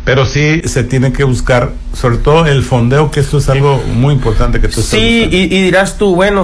Pero sí se tiene que buscar, sobre todo el fondeo, que esto es algo muy importante que tú estás buscando. y dirás tú, bueno,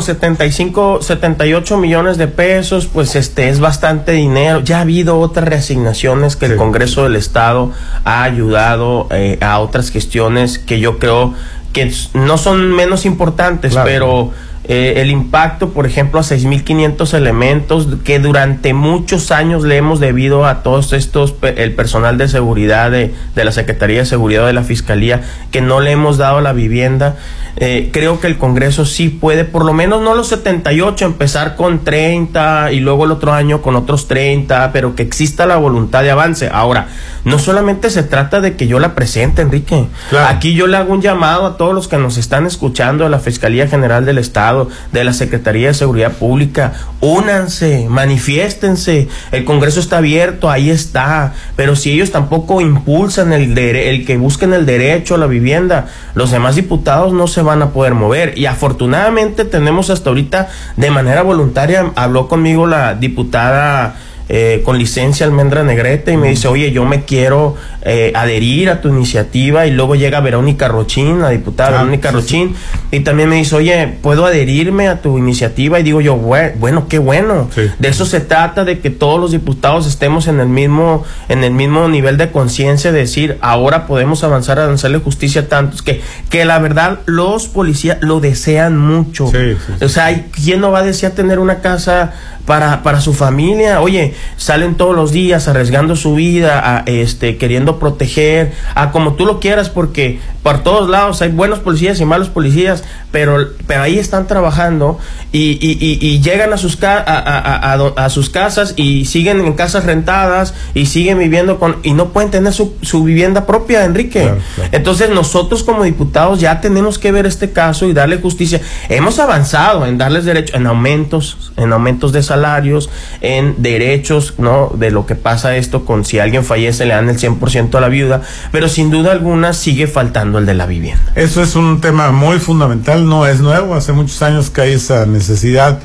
78 millones de pesos, pues es bastante dinero. Ya ha habido otras reasignaciones que el Congreso del Estado ha ayudado a otras gestiones que yo creo que no son menos importantes, claro, pero el impacto, por ejemplo, a 6,500 elementos que durante muchos años le hemos debido a todos estos, el personal de seguridad de la Secretaría de Seguridad de la Fiscalía, que no le hemos dado la vivienda. Creo que el Congreso sí puede, por lo menos no los 78, empezar con 30 y luego el otro año con otros 30, pero que exista la voluntad de avance. Ahora, no solamente se trata de que yo la presente, Enrique. Claro. Aquí yo le hago un llamado a todos los que nos están escuchando, de la Fiscalía General del Estado, de la Secretaría de Seguridad Pública, únanse, manifiéstense, el Congreso está abierto, ahí está, pero si ellos tampoco impulsan el que busquen el derecho a la vivienda, los demás diputados no se van a poder mover. Y afortunadamente tenemos hasta ahorita, de manera voluntaria, habló conmigo la diputada con licencia Almendra Negrete y me dice, oye, yo me quiero adherir a tu iniciativa, y luego llega Verónica Rochín, la diputada Verónica Rochín, y también me dice, oye, ¿puedo adherirme a tu iniciativa? Y digo yo, bueno, qué bueno, de eso se trata, de que todos los diputados estemos en el mismo nivel de conciencia, de decir, ahora podemos avanzar a hacerle justicia a tantos, que la verdad los policías lo desean mucho. O sea, ¿quién no va a desear tener una casa para su familia? Oye, salen todos los días arriesgando su vida, queriendo proteger, como tú lo quieras, porque por todos lados hay buenos policías y malos policías, pero ahí están trabajando y llegan a sus casas y siguen en casas rentadas y siguen viviendo y no pueden tener su vivienda propia, Enrique. Claro. Entonces nosotros como diputados ya tenemos que ver este caso y darle justicia. Hemos avanzado en darles derecho, en aumentos de salarios, en derechos, ¿no? De lo que pasa esto con si alguien fallece le dan el 100% a la viuda, pero sin duda alguna sigue faltando el de la vivienda. Eso es un tema muy fundamental, no es nuevo, hace muchos años que hay esa necesidad,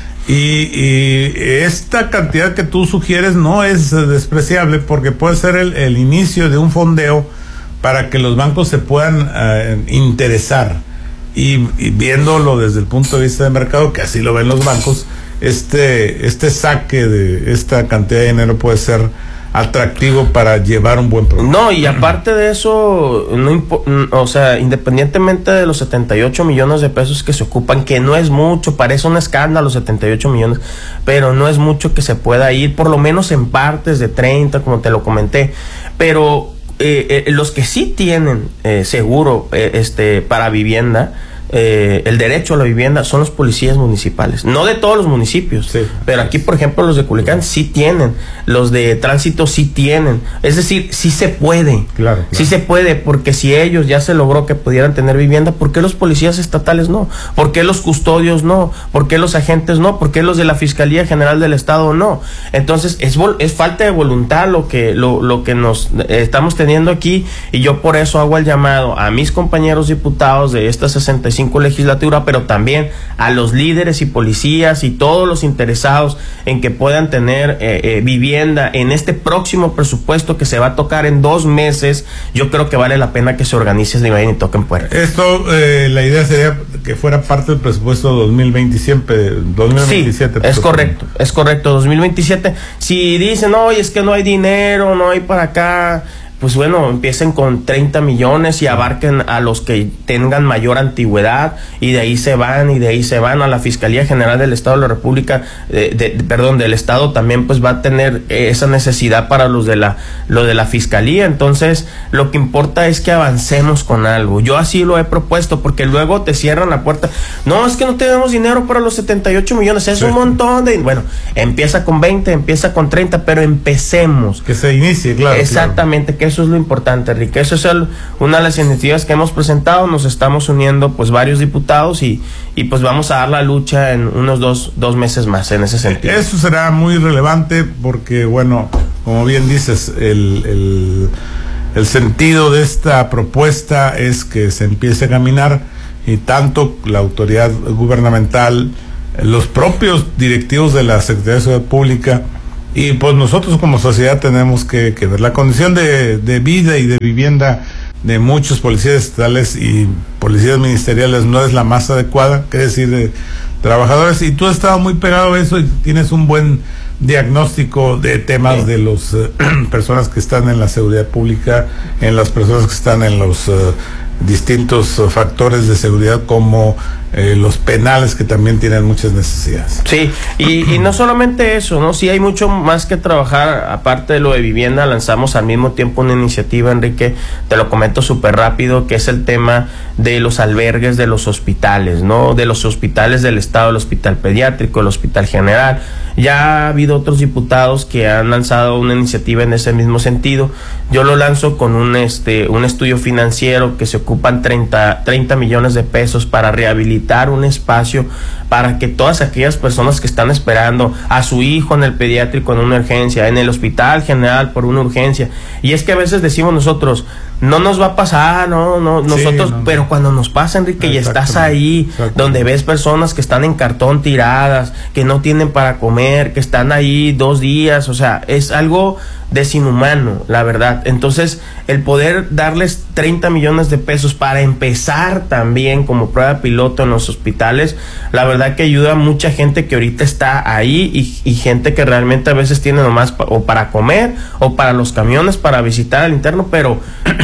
y esta cantidad que tú sugieres no es despreciable, porque puede ser el inicio de un fondeo para que los bancos se puedan interesar, y viéndolo desde el punto de vista de mercado, que así lo ven los bancos, este saque de esta cantidad de dinero puede ser atractivo para llevar un buen producto. No, y aparte de eso, o sea, independientemente de los 78 millones de pesos que se ocupan, que no es mucho, parece un escándalo 78 millones, pero no es mucho que se pueda ir, por lo menos en partes de 30, como te lo comenté, pero los que sí tienen seguro para vivienda, el derecho a la vivienda, son los policías municipales, no de todos los municipios, pero aquí, por ejemplo, los de Culiacán sí tienen, los de tránsito sí tienen, es decir, sí se puede, claro. Sí se puede, porque si ellos ya se logró que pudieran tener vivienda, ¿por qué los policías estatales no? ¿Por qué los custodios no? ¿Por qué los agentes no? ¿Por qué los de la Fiscalía General del Estado no? Entonces es falta de voluntad lo que nos estamos teniendo aquí, y yo por eso hago el llamado a mis compañeros diputados de esta 65 legislatura, pero también a los líderes y policías y todos los interesados en que puedan tener vivienda en este próximo presupuesto que se va a tocar en 2 meses. Yo creo que vale la pena que se organicen y vayan y toquen puertas. Esto, la idea sería que fuera parte del presupuesto 2027. Sí, es correcto, 2027. Si dicen, oye, es que no hay dinero, no hay para acá, pues bueno, empiecen con 30 millones y abarquen a los que tengan mayor antigüedad, y de ahí se van a la Fiscalía General del Estado de la República, del Estado también, pues va a tener esa necesidad para lo de la Fiscalía. Entonces, lo que importa es que avancemos con algo. Yo así lo he propuesto, porque luego te cierran la puerta. No, es que no tenemos dinero para los 78 millones, es un montón de... Bueno, empieza con 20, empieza con 30, pero empecemos. Que se inicie, claro. Exactamente, claro. Que eso es lo importante, Enrique. Eso es una de las iniciativas que hemos presentado. Nos estamos uniendo pues varios diputados y pues vamos a dar la lucha en unos dos meses más en ese sentido. Eso será muy relevante porque, bueno, como bien dices, el sentido de esta propuesta es que se empiece a caminar, y tanto la autoridad gubernamental, los propios directivos de la Secretaría de Seguridad Pública Y pues nosotros como sociedad tenemos que ver la condición de vida y de vivienda de muchos policías estatales y policías ministeriales no es la más adecuada, quiere decir de trabajadores, y tú has estado muy pegado a eso y tienes un buen diagnóstico de temas de los personas que están en la seguridad pública, en las personas que están en los distintos factores de seguridad como los penales, que también tienen muchas necesidades. Sí, y no solamente eso, ¿no? Sí hay mucho más que trabajar. Aparte de lo de vivienda, lanzamos al mismo tiempo una iniciativa, Enrique, te lo comento súper rápido, que es el tema de los albergues de los hospitales, ¿no? De los hospitales del estado, el hospital pediátrico, el hospital general. Ya ha habido otros diputados que han lanzado una iniciativa en ese mismo sentido. Yo lo lanzo con un estudio financiero que se ocupan 30 millones de pesos para rehabilitar un espacio para que todas aquellas personas que están esperando a su hijo en el pediátrico en una urgencia, en el hospital general por una urgencia, y es que a veces decimos nosotros, no nos va a pasar, nosotros, pero cuando nos pasa, Enrique, y estás ahí, donde ves personas que están en cartón tiradas, que no tienen para comer, que están ahí 2 días, o sea, es algo desinhumano, la verdad. Entonces, el poder darles 30 millones de pesos para empezar también como prueba piloto en los hospitales, la verdad que ayuda a mucha gente que ahorita está ahí y gente que realmente a veces tiene nomás o para comer o para los camiones para visitar al interno, pero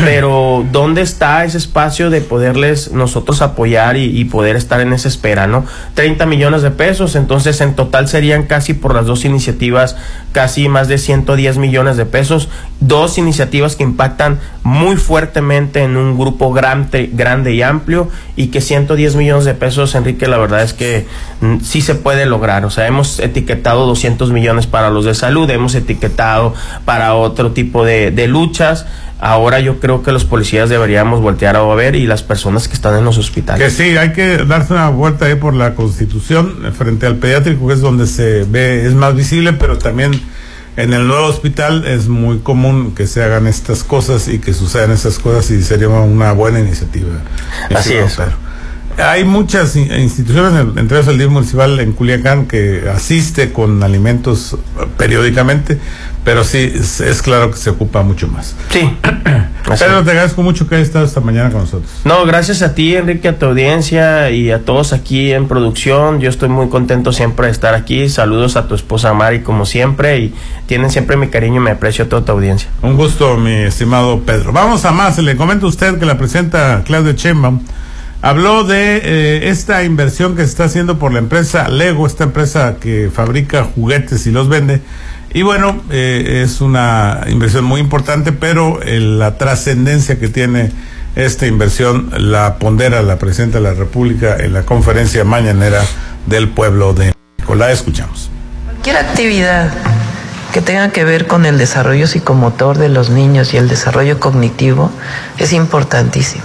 ¿dónde está ese espacio de poderles nosotros apoyar y poder estar en esa espera, ¿no? 30 millones de pesos, entonces en total serían casi por las 2 iniciativas, casi más de 110 millones de pesos, 2 iniciativas que impactan muy fuertemente en un grupo grande y amplio, y que 110 millones de pesos, Enrique, la verdad es que sí se puede lograr. O sea, hemos etiquetado 200 millones para los de salud, hemos etiquetado para otro tipo de luchas. Ahora yo creo que los policías deberíamos voltear a ver, y las personas que están en los hospitales. Que sí, hay que darse una vuelta ahí por la Constitución, frente al pediátrico, que es donde se ve, es más visible, pero también en el nuevo hospital es muy común que se hagan estas cosas y que sucedan estas cosas, y sería una buena iniciativa. Así es. Hay muchas instituciones, entre ellas el DIF municipal en Culiacán, que asiste con alimentos periódicamente, pero sí, es claro que se ocupa mucho más. Sí. Pedro, te agradezco mucho que hayas estado esta mañana con nosotros. No, gracias a ti, Enrique, a tu audiencia y a todos aquí en producción. Yo estoy muy contento siempre de estar aquí. Saludos a tu esposa Mari, como siempre, y tienen siempre mi cariño y mi aprecio a toda tu audiencia. Un gusto, mi estimado Pedro. Vamos a más. Le comento a usted que la presidenta Claudia Sheinbaum habló de esta inversión que se está haciendo por la empresa Lego, esta empresa que fabrica juguetes y los vende. Y bueno, es una inversión muy importante, pero la trascendencia que tiene esta inversión la pondera la presidenta de la República en la conferencia mañanera del pueblo de México. La escuchamos. Cualquier actividad que tenga que ver con el desarrollo psicomotor de los niños y el desarrollo cognitivo es importantísimo.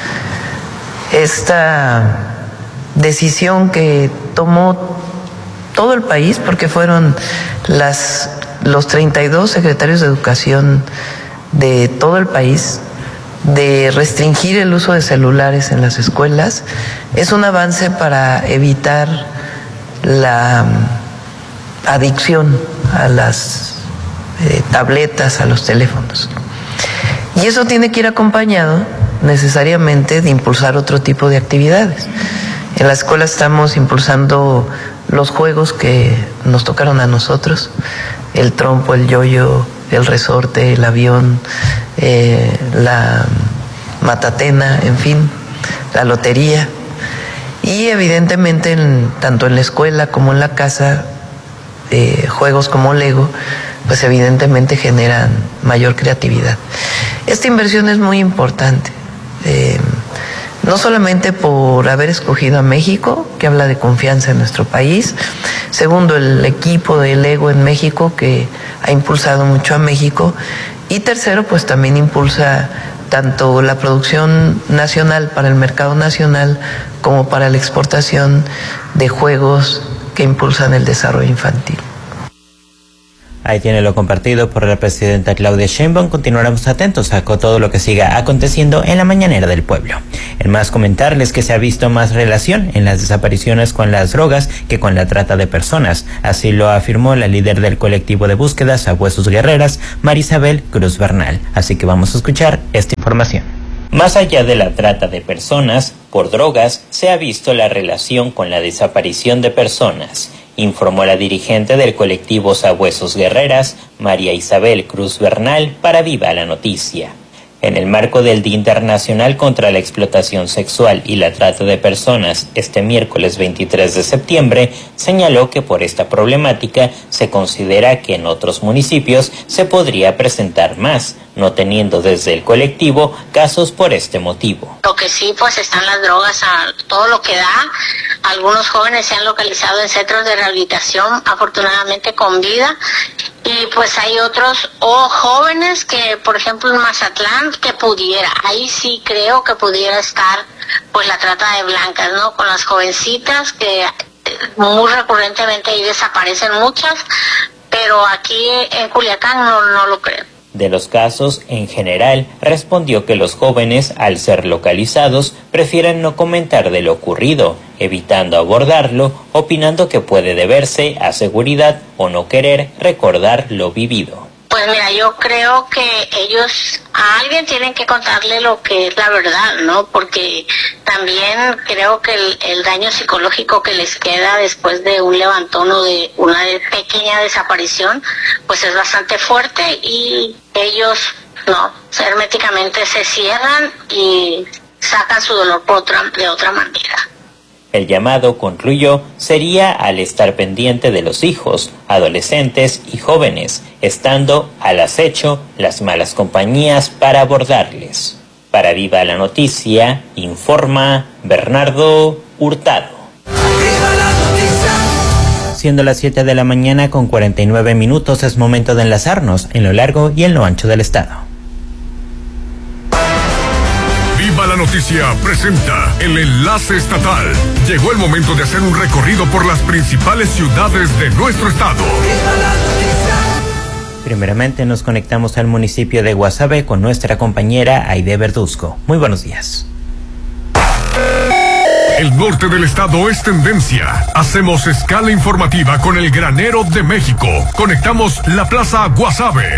Esta decisión que tomó todo el país, porque fueron los 32 secretarios de educación de todo el país, de restringir el uso de celulares en las escuelas, es un avance para evitar la adicción a las tabletas, a los teléfonos. Y eso tiene que ir acompañado necesariamente de impulsar otro tipo de actividades. En la escuela estamos impulsando los juegos que nos tocaron a nosotros: el trompo, el yoyo, el resorte, el avión, la matatena, en fin, la lotería. Y evidentemente tanto en la escuela como en la casa, juegos como Lego, pues evidentemente generan mayor creatividad. Esta inversión es muy importante, no solamente por haber escogido a México, que habla de confianza en nuestro país. Segundo, el equipo de Lego en México, que ha impulsado mucho a México. Y tercero, pues también impulsa tanto la producción nacional para el mercado nacional como para la exportación de juegos que impulsan el desarrollo infantil. Ahí tiene lo compartido por la presidenta Claudia Sheinbaum. Continuaremos atentos a todo lo que siga aconteciendo en la mañanera del pueblo. En más, comentarles que se ha visto más relación en las desapariciones con las drogas que con la trata de personas. Así lo afirmó la líder del colectivo de búsqueda Sabuesos Guerreras, Marisabel Cruz Bernal. Así que vamos a escuchar esta información. Más allá de la trata de personas por drogas, se ha visto la relación con la desaparición de personas, informó la dirigente del colectivo Sabuesos Guerreras, María Isabel Cruz Bernal, para Viva la Noticia. En el marco del Día Internacional contra la Explotación Sexual y la Trata de Personas, este miércoles 23 de septiembre, señaló que por esta problemática se considera que en otros municipios se podría presentar más, no teniendo desde el colectivo casos por este motivo. Lo que sí, pues están las drogas a todo lo que da. Algunos jóvenes se han localizado en centros de rehabilitación, afortunadamente con vida. Y pues hay otros jóvenes que, por ejemplo, en Mazatlán, que pudiera, ahí sí creo que pudiera estar pues la trata de blancas, ¿no? Con las jovencitas que muy recurrentemente ahí desaparecen muchas, pero aquí en Culiacán no lo creo. De los casos, en general, respondió que los jóvenes, al ser localizados, prefieren no comentar de lo ocurrido, evitando abordarlo, opinando que puede deberse a seguridad o no querer recordar lo vivido. Pues mira, yo creo que a alguien tienen que contarle lo que es la verdad, ¿no? Porque también creo que el daño psicológico que les queda después de un levantón o de una pequeña desaparición, pues es bastante fuerte y ellos, no, herméticamente se cierran y sacan su dolor de otra manera. El llamado, concluyó, sería al estar pendiente de los hijos, adolescentes y jóvenes, estando al acecho las malas compañías para abordarles. Para Viva la Noticia, informa Bernardo Hurtado. Siendo las 7 de la mañana con 49 minutos, es momento de enlazarnos en lo largo y en lo ancho del estado. Viva la Noticia presenta el enlace estatal. Llegó el momento de hacer un recorrido por las principales ciudades de nuestro estado. Primeramente nos conectamos al municipio de Guasave con nuestra compañera Aide Verduzco. Muy buenos días. El norte del estado es tendencia. Hacemos escala informativa con el granero de México. Conectamos la Plaza Guasave.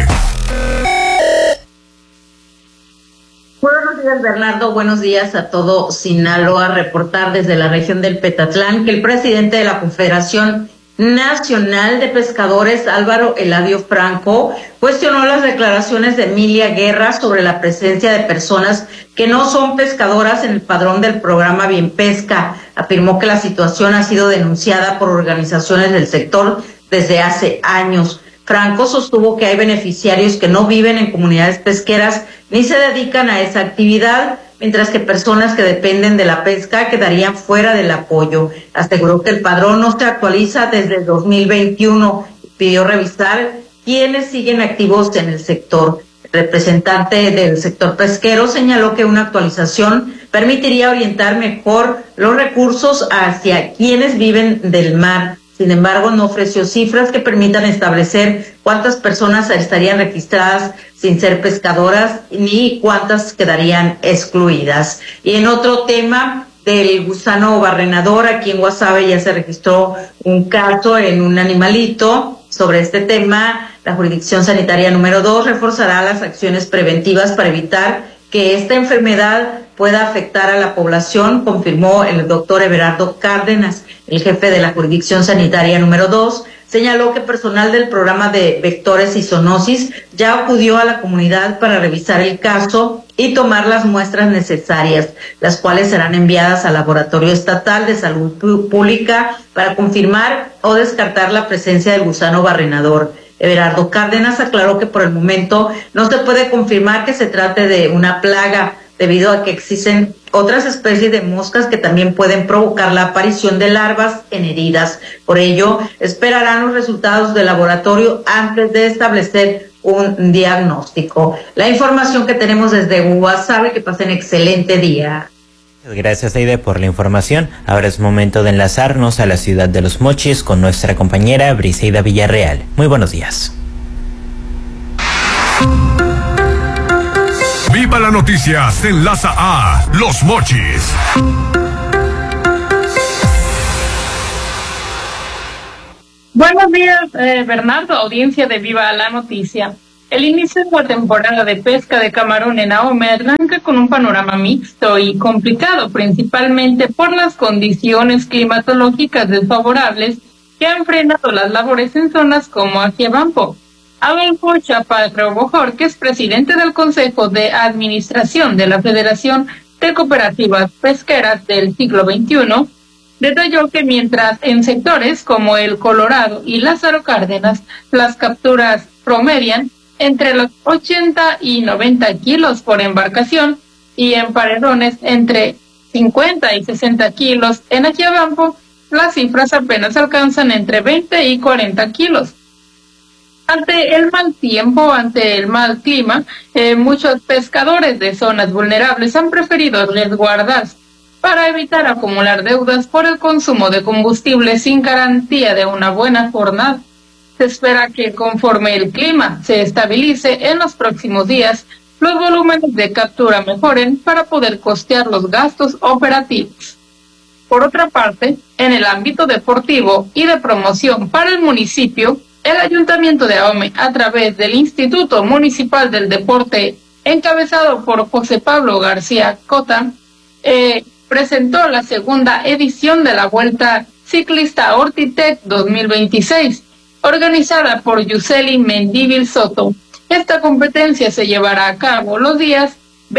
Buenos días, Bernardo. Buenos días a todo Sinaloa. Reportar desde la región del Petatlán que el presidente de la Confederación Nacional de Pescadores, Álvaro Eladio Franco, cuestionó las declaraciones de Emilia Guerra sobre la presencia de personas que no son pescadoras en el padrón del programa Bien Pesca. Afirmó que la situación ha sido denunciada por organizaciones del sector desde hace años. Franco sostuvo que hay beneficiarios que no viven en comunidades pesqueras ni se dedican a esa actividad, mientras que personas que dependen de la pesca quedarían fuera del apoyo. Aseguró que el padrón no se actualiza desde 2021 y pidió revisar quiénes siguen activos en el sector. El representante del sector pesquero señaló que una actualización permitiría orientar mejor los recursos hacia quienes viven del mar. Sin embargo, no ofreció cifras que permitan establecer cuántas personas estarían registradas sin ser pescadoras ni cuántas quedarían excluidas. Y en otro tema del gusano barrenador, aquí en Guasave ya se registró un caso en un animalito. Sobre este tema, la Jurisdicción Sanitaria número 2 reforzará las acciones preventivas para evitar que esta enfermedad pueda afectar a la población, confirmó el doctor Everardo Cárdenas. El jefe de la Jurisdicción Sanitaria número 2 señaló que personal del programa de vectores y zoonosis ya acudió a la comunidad para revisar el caso y tomar las muestras necesarias, las cuales serán enviadas al Laboratorio Estatal de Salud Pública para confirmar o descartar la presencia del gusano barrenador. Everardo Cárdenas aclaró que por el momento no se puede confirmar que se trate de una plaga, debido a que existen otras especies de moscas que también pueden provocar la aparición de larvas en heridas. Por ello, esperarán los resultados del laboratorio antes de establecer un diagnóstico. La información que tenemos desde Guasave, que pasen excelente día. Gracias, Aide, por la información. Ahora es momento de enlazarnos a la ciudad de Los Mochis con nuestra compañera Briseida Villarreal. Muy buenos días. Viva la Noticia se enlaza a Los Mochis. Buenos días, Bernardo, audiencia de Viva la Noticia. El inicio de la temporada de pesca de camarón en Ahome arranca con un panorama mixto y complicado, principalmente por las condiciones climatológicas desfavorables que han frenado las labores en zonas como Ajiabampo. Adolfo Chaparro Bojor, que es presidente del Consejo de Administración de la Federación de Cooperativas Pesqueras del siglo XXI, detalló que mientras en sectores como el Colorado y Lázaro Cárdenas las capturas promedian entre los 80 y 90 kilos por embarcación y en paredones entre 50 y 60 kilos, en Ajiabampo las cifras apenas alcanzan entre 20 y 40 kilos. Ante el mal tiempo, ante el mal clima, muchos pescadores de zonas vulnerables han preferido resguardarse para evitar acumular deudas por el consumo de combustible sin garantía de una buena jornada. Se espera que conforme el clima se estabilice en los próximos días, los volúmenes de captura mejoren para poder costear los gastos operativos. Por otra parte, en el ámbito deportivo y de promoción para el municipio, el Ayuntamiento de Ahome, a través del Instituto Municipal del Deporte, encabezado por José Pablo García Cota, presentó la segunda edición de la Vuelta Ciclista Ortitec 2026, organizada por Yuseli Mendívil Soto. Esta competencia se llevará a cabo los días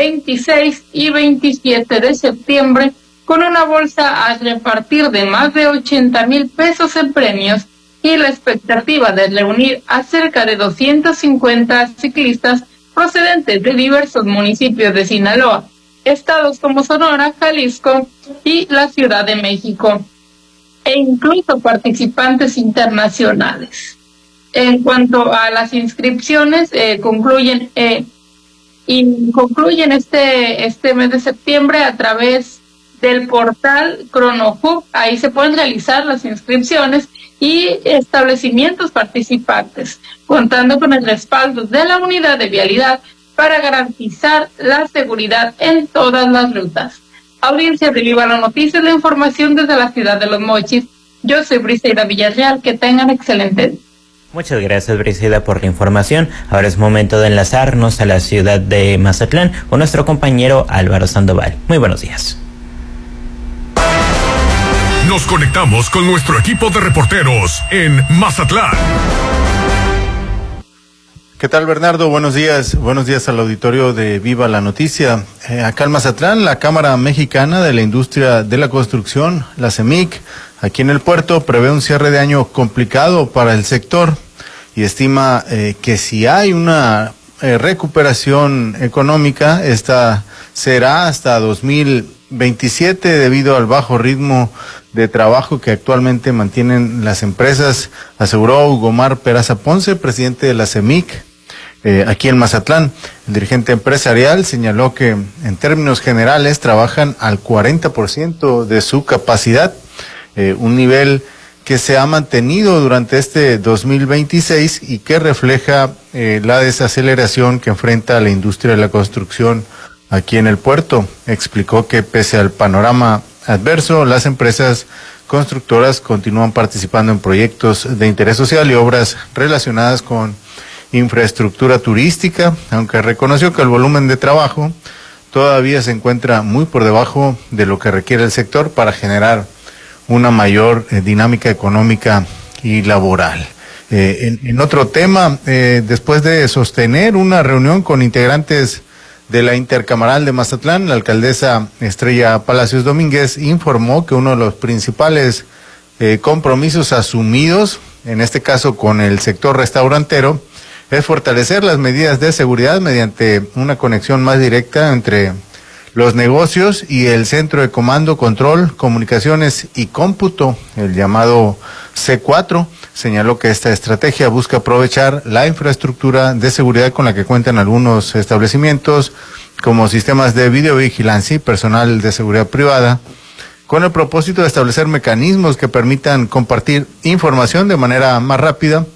26 y 27 de septiembre con una bolsa a repartir de más de 80,000 pesos en premios y la expectativa de reunir a cerca de 250 ciclistas procedentes de diversos municipios de Sinaloa, estados como Sonora, Jalisco y la Ciudad de México, e incluso participantes internacionales. En cuanto a las inscripciones, concluyen este mes de septiembre a través del portal CronoHub. Ahí se pueden realizar las inscripciones y establecimientos participantes, contando con el respaldo de la unidad de vialidad para garantizar la seguridad en todas las rutas. Audiencia de Viva la Noticia, la información desde la ciudad de Los Mochis. Yo soy Briseida Villarreal, que tengan excelente día. Muchas gracias, Briseida, por la información. Ahora es momento de enlazarnos a la ciudad de Mazatlán con nuestro compañero Álvaro Sandoval. Muy buenos días. Nos conectamos con nuestro equipo de reporteros en Mazatlán. ¿Qué tal, Bernardo? Buenos días al auditorio de Viva la Noticia. Acá en Mazatlán, la Cámara Mexicana de la Industria de la Construcción, la CEMIC, aquí en el puerto, prevé un cierre de año complicado para el sector y estima que si hay una recuperación económica, esta será hasta 2027 debido al bajo ritmo de trabajo que actualmente mantienen las empresas, aseguró Hugo Mar Peraza Ponce, presidente de la CEMIC. Aquí en Mazatlán, el dirigente empresarial señaló que en términos generales trabajan al 40% de su capacidad, un nivel que se ha mantenido durante este 2026 y que refleja la desaceleración que enfrenta la industria de la construcción aquí en el puerto. Explicó que pese al panorama adverso, las empresas constructoras continúan participando en proyectos de interés social y obras relacionadas con infraestructura turística, aunque reconoció que el volumen de trabajo todavía se encuentra muy por debajo de lo que requiere el sector para generar una mayor dinámica económica y laboral. En otro tema, después de sostener una reunión con integrantes de la Intercamaral de Mazatlán, la alcaldesa Estrella Palacios Domínguez informó que uno de los principales compromisos asumidos, en este caso con el sector restaurantero, es fortalecer las medidas de seguridad mediante una conexión más directa entre los negocios y el Centro de Comando, Control, Comunicaciones y Cómputo, el llamado C4. Señaló que esta estrategia busca aprovechar la infraestructura de seguridad con la que cuentan algunos establecimientos, como sistemas de videovigilancia y personal de seguridad privada, con el propósito de establecer mecanismos que permitan compartir información de manera más rápida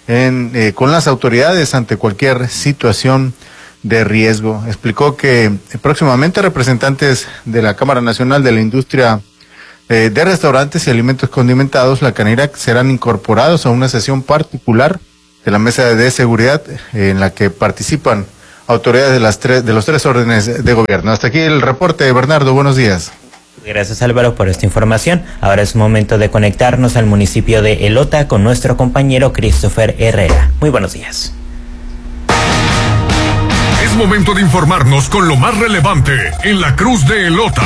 con las autoridades ante cualquier situación de riesgo. Explicó que próximamente representantes de la Cámara Nacional de la Industria de Restaurantes y Alimentos Condimentados, la Canirac, serán incorporados a una sesión particular de la Mesa de Seguridad en la que participan autoridades de los tres órdenes de gobierno. Hasta aquí el reporte, Bernardo, buenos días. Gracias, Álvaro, por esta información. Ahora es momento de conectarnos al municipio de Elota con nuestro compañero Christopher Herrera. Muy buenos días. Es momento de informarnos con lo más relevante en la Cruz de Elota.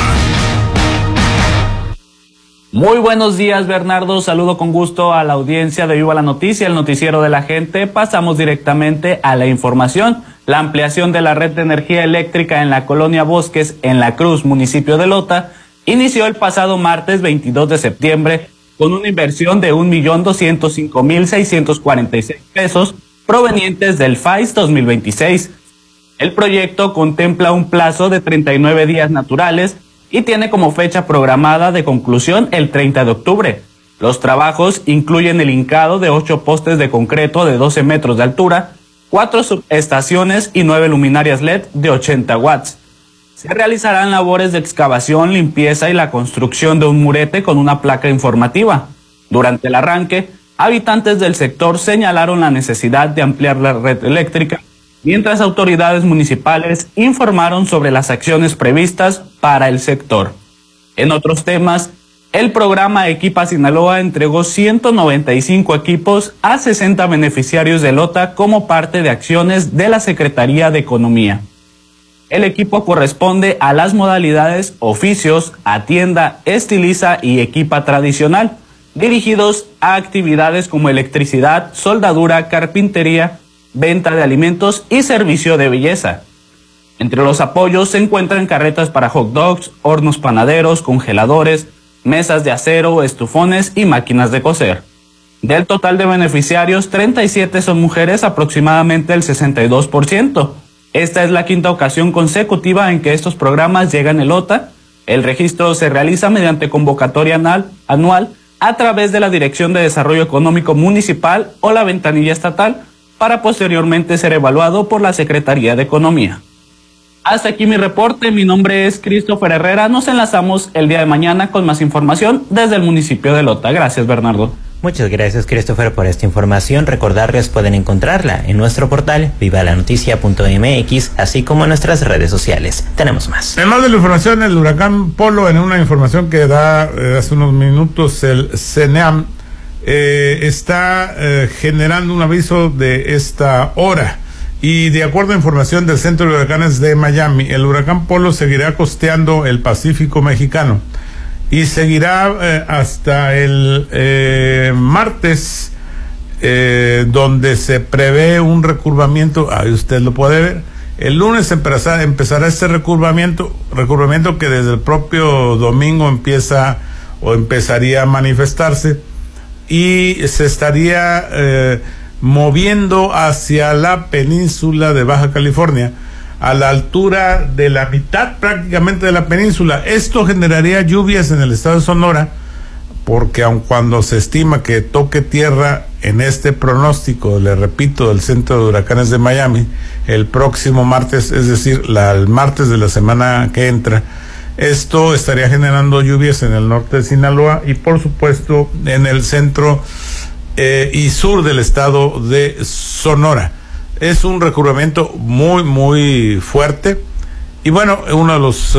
Muy buenos días, Bernardo. Saludo con gusto a la audiencia de Viva la Noticia, el noticiero de la gente. Pasamos directamente a la información. La ampliación de la red de energía eléctrica en la colonia Bosques, en La Cruz, municipio de Elota, inició el pasado martes 22 de septiembre con una inversión de 1.205.646 pesos provenientes del FAIS 2026. El proyecto contempla un plazo de 39 días naturales y tiene como fecha programada de conclusión el 30 de octubre. Los trabajos incluyen el hincado de 8 postes de concreto de 12 metros de altura, 4 subestaciones y 9 luminarias LED de 80 watts. Se realizarán labores de excavación, limpieza y la construcción de un murete con una placa informativa. Durante el arranque, habitantes del sector señalaron la necesidad de ampliar la red eléctrica, mientras autoridades municipales informaron sobre las acciones previstas para el sector. En otros temas, el programa Equipa Sinaloa entregó 195 equipos a 60 beneficiarios de Elota como parte de acciones de la Secretaría de Economía. El equipo corresponde a las modalidades oficios, atienda, estiliza y equipa tradicional, dirigidos a actividades como electricidad, soldadura, carpintería, venta de alimentos y servicio de belleza. Entre los apoyos se encuentran carretas para hot dogs, hornos panaderos, congeladores, mesas de acero, estufones y máquinas de coser. Del total de beneficiarios, 37 son mujeres, aproximadamente el 62%. Esta es la quinta ocasión consecutiva en que estos programas llegan a Elota. El registro se realiza mediante convocatoria anual a través de la Dirección de Desarrollo Económico Municipal o la ventanilla estatal, para posteriormente ser evaluado por la Secretaría de Economía. Hasta aquí mi reporte. Mi nombre es Christopher Herrera. Nos enlazamos el día de mañana con más información desde el municipio de Elota. Gracias, Bernardo. Muchas gracias, Christopher, por esta información. Recordarles, pueden encontrarla en nuestro portal vivalanoticia.mx, así como en nuestras redes sociales. Tenemos más. Además de la información, el huracán Polo, en una información que da hace unos minutos el CENEAM, está generando un aviso de esta hora, y de acuerdo a información del Centro de Huracanes de Miami, el huracán Polo seguirá costeando el Pacífico mexicano y seguirá hasta el martes, donde se prevé un recurvamiento. Ahí usted lo puede ver. El lunes empezará este recurvamiento que desde el propio domingo empezaría a manifestarse, y se estaría moviendo hacia la península de Baja California, a la altura de la mitad prácticamente de la península. Esto generaría lluvias en el estado de Sonora, porque aun cuando se estima que toque tierra en este pronóstico, le repito, del Centro de Huracanes de Miami, el próximo martes, es decir, el martes de la semana que entra, esto estaría generando lluvias en el norte de Sinaloa y por supuesto en el centro y sur del estado de Sonora. Es un recurrimiento muy, muy fuerte, y bueno, uno de los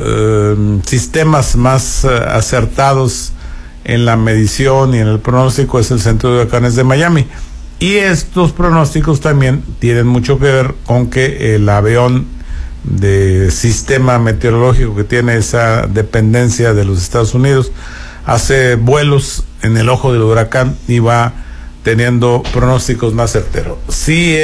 sistemas más acertados en la medición y en el pronóstico es el Centro de Huracanes de Miami. Y estos pronósticos también tienen mucho que ver con que el avión de sistema meteorológico que tiene esa dependencia de los Estados Unidos hace vuelos en el ojo del huracán y va teniendo pronósticos más certeros. Sí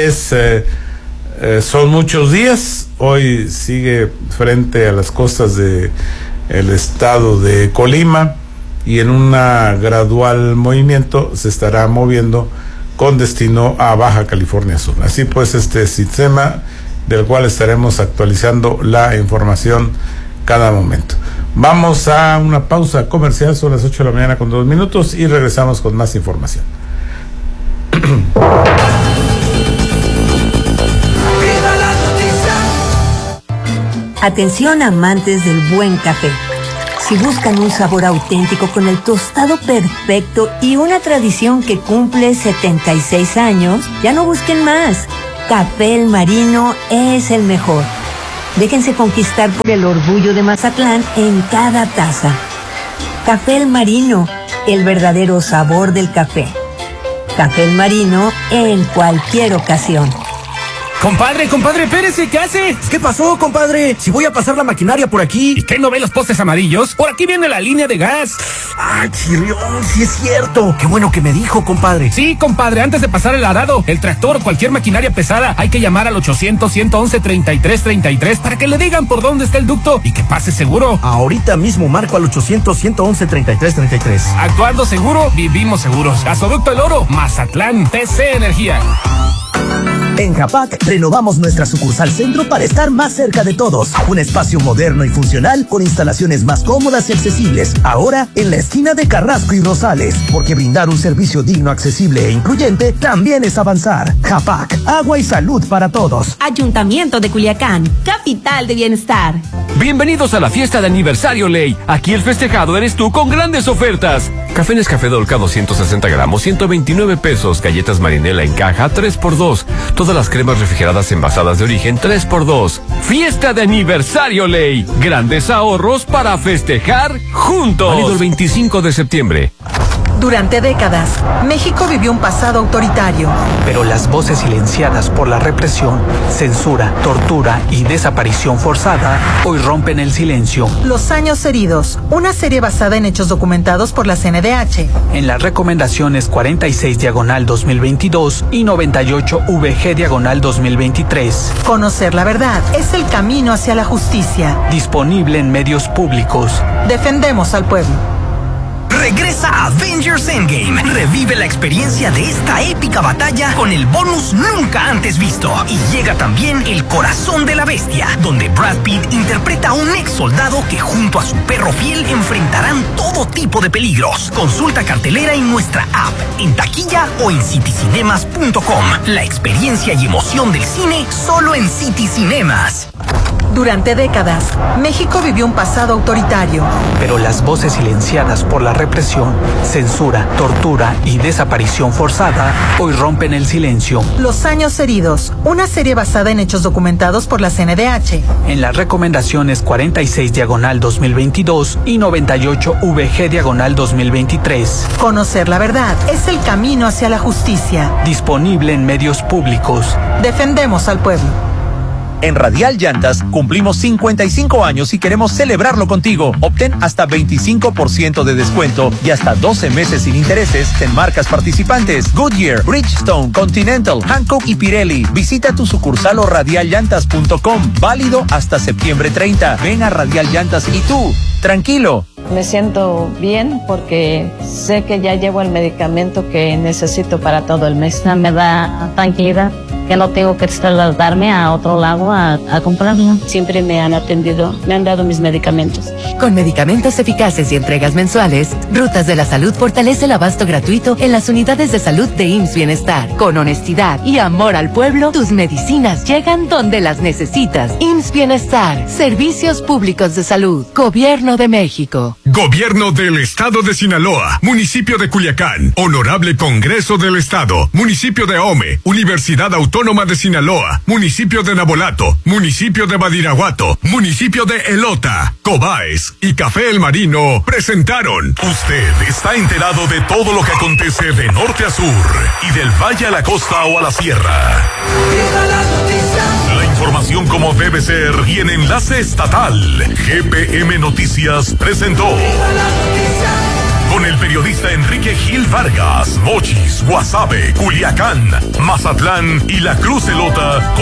son muchos días. Hoy sigue frente a las costas de el estado de Colima, y en un gradual movimiento se estará moviendo con destino a Baja California Sur. Así pues, este sistema del cual estaremos actualizando la información cada momento. Vamos a una pausa comercial, son las 8 de la mañana con 2 minutos, y regresamos con más información. Atención amantes del buen café. Si buscan un sabor auténtico con el tostado perfecto y una tradición que cumple 76 años, ya no busquen más. Café El Marino es el mejor. Déjense conquistar por el orgullo de Mazatlán en cada taza. Café El Marino, el verdadero sabor del café. Café El Marino en cualquier ocasión. Compadre, espérese, ¿qué hace? ¿Qué pasó, compadre? Si voy a pasar la maquinaria por aquí. ¿Y qué, no ve los postes amarillos? Por aquí viene la línea de gas. ¡Ah, chirrión! Sí es cierto. Qué bueno que me dijo, compadre. Sí, compadre, antes de pasar el arado, el tractor, cualquier maquinaria pesada, hay que llamar al 800-111-3333 para que le digan por dónde está el ducto y que pase seguro. Ahorita mismo marco al 800-111-3333. Actuando seguro, vivimos seguros. Gasoducto El Oro, Mazatlán, TC Energía. En Japac renovamos nuestra sucursal centro para estar más cerca de todos. Un espacio moderno y funcional con instalaciones más cómodas y accesibles. Ahora en la esquina de Carrasco y Rosales. Porque brindar un servicio digno, accesible e incluyente también es avanzar. Japac, agua y salud para todos. Ayuntamiento de Culiacán, capital de bienestar. Bienvenidos a la fiesta de aniversario Ley. Aquí el festejado eres tú con grandes ofertas. Café Nescafé Dolca 260 gramos, 129 pesos. Galletas Marinela en caja, 3x2. Todas las cremas refrigeradas envasadas de origen, 3x2. Fiesta de aniversario Ley. Grandes ahorros para festejar juntos. Válido el 25 de septiembre. Durante décadas, México vivió un pasado autoritario. Pero las voces silenciadas por la represión, censura, tortura y desaparición forzada hoy rompen el silencio. Los años heridos, una serie basada en hechos documentados por la CNDH. En las recomendaciones 46/2022 y 98VG/2023. Conocer la verdad es el camino hacia la justicia. Disponible en medios públicos. Defendemos al pueblo. Regresa Avengers Endgame. Revive la experiencia de esta épica batalla con el bonus nunca antes visto. Y llega también El Corazón de la Bestia, donde Brad Pitt interpreta a un ex soldado que junto a su perro fiel enfrentarán todo tipo de peligros. Consulta cartelera en nuestra app, en taquilla o en citycinemas.com. La experiencia y emoción del cine solo en City Cinemas. Durante décadas, México vivió un pasado autoritario. Pero las voces silenciadas por la represión, censura, tortura y desaparición forzada hoy rompen el silencio. Los años heridos, una serie basada en hechos documentados por la CNDH. En las recomendaciones 46/2022 y 98VG/2023. Conocer la verdad es el camino hacia la justicia. Disponible en medios públicos. Defendemos al pueblo. En Radial Llantas cumplimos 55 años y queremos celebrarlo contigo. Obtén hasta 25% de descuento y hasta 12 meses sin intereses en marcas participantes: Goodyear, Bridgestone, Continental, Hankook y Pirelli. Visita tu sucursal o radialllantas.com. Válido hasta septiembre 30. Ven a Radial Llantas y tú, tranquilo. Me siento bien porque sé que ya llevo el medicamento que necesito para todo el mes. Me da tranquilidad que no tengo que trasladarme a otro lado a comprarlo. Siempre me han atendido, me han dado mis medicamentos. Con medicamentos eficaces y entregas mensuales, Rutas de la Salud fortalece el abasto gratuito en las unidades de salud de IMSS Bienestar. Con honestidad y amor al pueblo, tus medicinas llegan donde las necesitas. IMSS Bienestar, Servicios Públicos de Salud, Gobierno de México. Gobierno del Estado de Sinaloa, Municipio de Culiacán, Honorable Congreso del Estado, Municipio de Ahome, Universidad Autónoma de Sinaloa, Municipio de Nabolato, Municipio de Badiraguato, Municipio de Elota, Cobaes y Café El Marino presentaron. Usted está enterado de todo lo que acontece de norte a sur y del valle a la costa o a la sierra. La información como debe ser y en enlace estatal. GPM Noticias presentó. Con el periodista Enrique Gil Vargas, Mochis, Guasave, Culiacán, Mazatlán y La Cruz Elota.